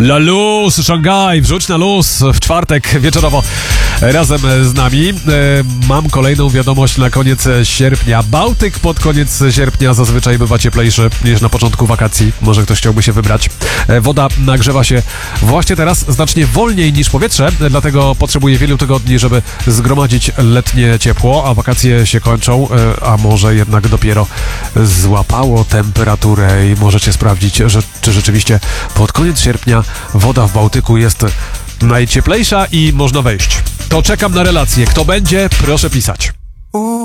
La Luz, Szangaj, wrzuć na luz w czwartek wieczorowo razem z nami. Mam kolejną wiadomość na koniec sierpnia. Bałtyk pod koniec sierpnia zazwyczaj bywa cieplejszy niż na początku wakacji. Może ktoś chciałby się wybrać. Woda nagrzewa się właśnie teraz znacznie wolniej niż powietrze, dlatego potrzebuje wielu tygodni, żeby zgromadzić letnie ciepło, a wakacje się kończą, a może jednak dopiero złapało temperaturę i możecie sprawdzić, czy rzeczywiście pod koniec sierpnia woda w Bałtyku jest najcieplejsza i można wejść. To czekam na relację. Kto będzie, proszę pisać.